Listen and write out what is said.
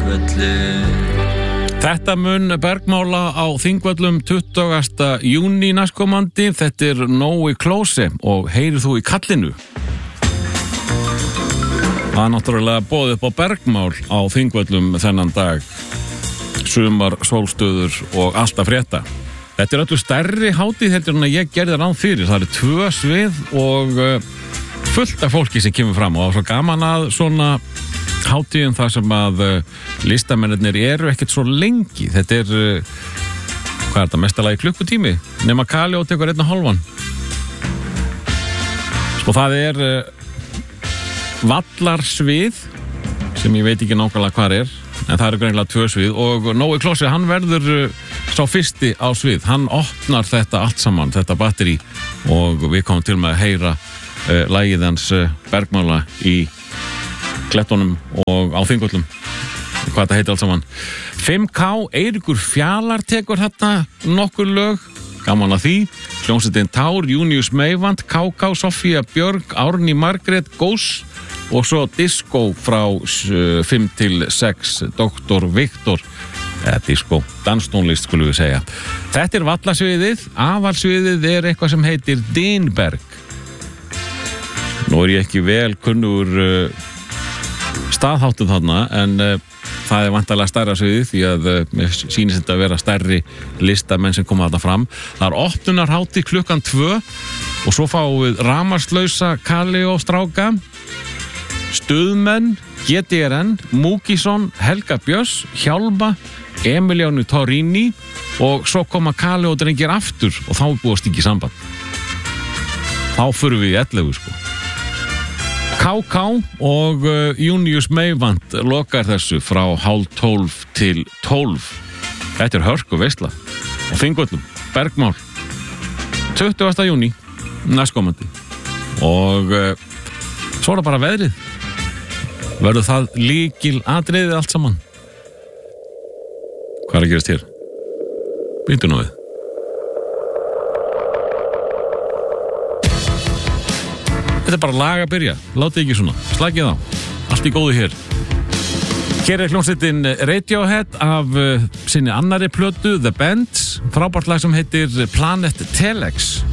Þetta mun bergmála á Þingvöllum 20. júní næstkomandi. Þetta Nói Klose og Heyrir þú í kallinu. Það náttúrulega boðið upp á bergmál á Þingvöllum þennan dag. Sumar, sólstöður og allt að frétta. Þetta öllu stærri hátíð heldur en að ég gerði ráð fyrir. Það 2 svið og fullt af fólki sem kemur fram og það svo gaman að svona hátíðin þar sem að listamennirnir eru ekkert svo lengi. Þetta hvað þetta, mestalagi klukkutími nema Kaljó tekur 1,5. Sko það vallarsvið sem ég veit ekki nákvæmlega hvað en það greinilega 2 svið og Nói Klose, hann verður sá fyrsti á svið. Hann opnar þetta allt saman, þetta batteri og við komum til með að heyra lagið hans bergmála í klettunum og á Þingvöllum. Hvað þetta heitir allt saman. 5K, Eiríkur Fjalar tekur þetta nokkur lög. Gaman að því. Hljómsveitin Tár, Júníus Meivand, KK, Sofía Björg, Árný Margrét, Gós og svo disco frá 5 til 6, Dr. Viktor. Disco, danstónlist skulum við segja. Þetta vallarsviðið. Aðalsviðið eitthvað sem heitir Dynberg. Nú ég ekki vel kunnugur staðháttum þarna en það væntanlega stærra sviðið því að mér sýnist þetta að vera stærri listamenn sem koma þarna fram. Það opnunarhátíð 2:00 og svo fáum við rafmagnslausa Kali og stráka, stuðmenn, GTRN, Múkisson, Helga Björns, Hjálma, Emiliano Torrini og svo koma Kali og drengir aftur og þá búið að stíkja samband. Þá förum við í 11 sko. KK og Júníus Meivand lokar þessu frá 11:30 til 12. Þetta hörku veisla á Þingvöllum, bergmál 20. júní næstkomandi og svo bara veðrið. Verður það lykil atriðið allt saman? Hvað að gerast hér? Býttu nú við. Þetta bara lag að byrja. Látið ekki svona. Slakið á. Allt í góðu hér. Hér hljómsveitin Radiohead af sinni annarri plötu The Bends. Frábært lag sem heitir Planet Telex.